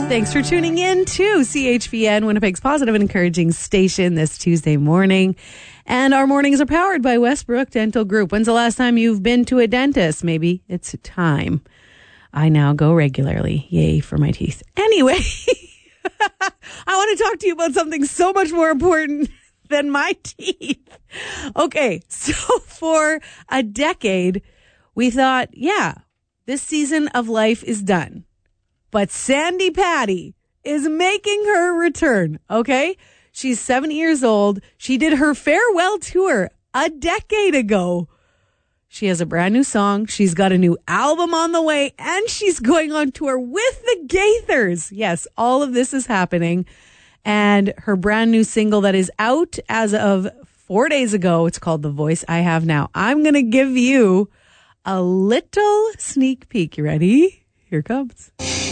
Thanks for tuning in to CHVN, Winnipeg's positive and encouraging station this Tuesday morning. And our mornings are powered by Westbrook Dental Group. When's the last time you've been to a dentist? Maybe it's time. I now go regularly. Yay for my teeth. Anyway, I want to talk to you about something so much more important than my teeth. Okay, so for a decade, we thought, yeah, this season of life is done. But Sandi Patty is making her return, okay? She's 70 years old. She did her farewell tour a decade ago. She has a brand new song. She's got a new album on the way, and she's going on tour with the Gaithers. Yes, all of this is happening. And her brand new single that is out as of 4 days ago, it's called The Voice I Have Now. I'm going to give you a little sneak peek. You ready? Here it comes.